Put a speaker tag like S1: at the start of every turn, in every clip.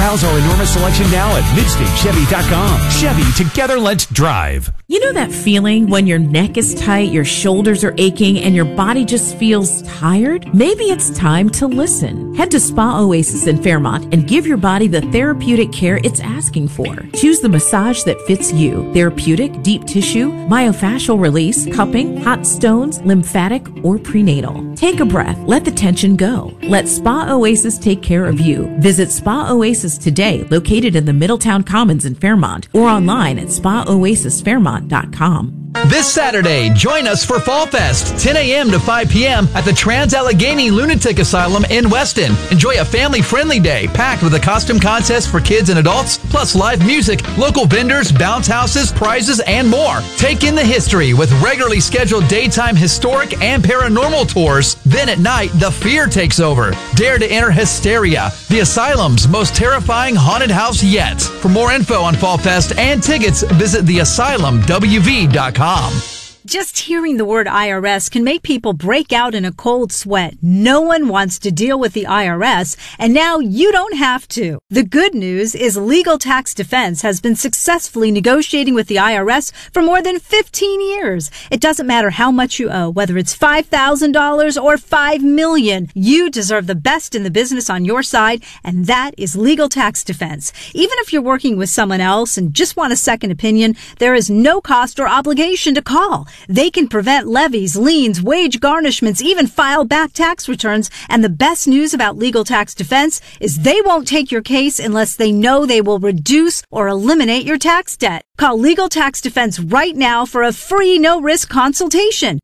S1: Browse our enormous selection now at MidstateChevy.com. Chevy, together let's drive.
S2: You know that feeling when your neck is tight, your shoulders are aching, and your body just feels tired? Maybe it's time to listen. Head to Spa Oasis in Fairmont and give your body the therapeutic care it's asking for. Choose the massage that fits you. Therapeutic, deep tissue, myofascial release, cupping, hot stones, lymphatic, or prenatal. Take a breath. Let the tension go. Let Spa Oasis take care of you. Visit Spa Oasis today, located in the Middletown Commons in Fairmont, or online at spaoasisfairmont.com.
S3: This Saturday, join us for Fall Fest, 10 a.m. to 5 p.m. at the Trans-Allegheny Lunatic Asylum in Weston. Enjoy a family-friendly day packed with a costume contest for kids and adults, plus live music, local vendors, bounce houses, prizes, and more. Take in the history with regularly scheduled daytime historic and paranormal tours. Then at night, the fear takes over. Dare to enter Hysteria, the asylum's most terrifying haunted house yet. For more info on Fall Fest and tickets, visit theasylumwv.com.
S4: Just hearing the word IRS can make people break out in a cold sweat. No one wants to deal with the IRS, and now you don't have to. The good news is Legal Tax Defense has been successfully negotiating with the IRS for more than 15 years. It doesn't matter how much you owe, whether it's $5,000 or $5 million. You deserve the best in the business on your side, and that is Legal Tax Defense. Even if you're working with someone else and just want a second opinion, there is no cost or obligation to call. They can prevent levies, liens, wage garnishments, even file back tax returns. And the best news about Legal Tax Defense is they won't take your case unless they know they will reduce or eliminate your tax debt. Call Legal Tax Defense right now for a free no-risk consultation.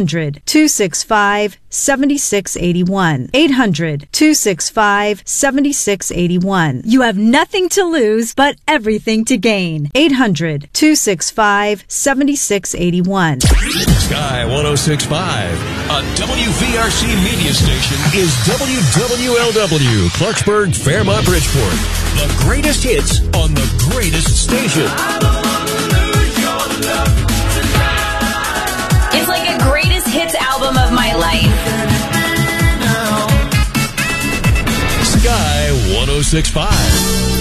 S4: 800-265-7681. 800-265-7681. You have nothing to lose, but everything to gain. 800-265-7681.
S5: Sky 106.5, a WVRC media station, is WWLW, Clarksburg, Fairmont, Bridgeport. The greatest hits on the greatest station.
S6: It's like a greatest hits album of my life.
S5: Sky 106.5.